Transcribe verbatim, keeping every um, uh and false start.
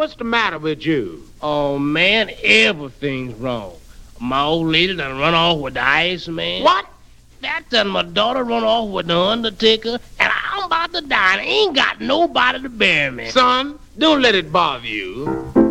what's the matter with you? Oh, man, everything's wrong. My old lady done run off with the Iceman. What? That done my daughter run off with the Undertaker, and I'm about to die, and I ain't got nobody to bury me. Son, don't let it bother you.